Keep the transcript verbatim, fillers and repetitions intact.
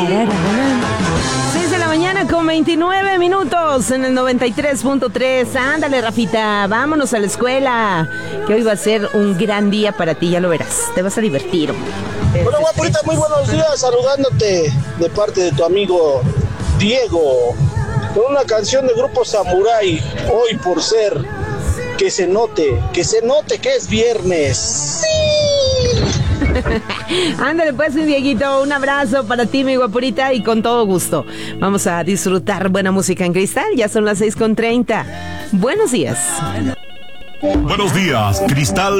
seis de la mañana con veintinueve minutos en el noventa y tres punto tres. Ándale, Rafita, vámonos a la escuela, que hoy va a ser un gran día para ti, ya lo verás. Te vas a divertir. Hola, guapurita, muy buenos días, saludándote de parte de tu amigo Diego, con una canción de Grupo Samurai, Hoy por Ser, que se note, que se note que es viernes. ¡Sí! Ándale pues, mi Dieguito, un abrazo para ti, mi guapurita, y con todo gusto vamos a disfrutar buena música en Cristal. Ya son las seis con treinta. Buenos días. Buenos días, Cristal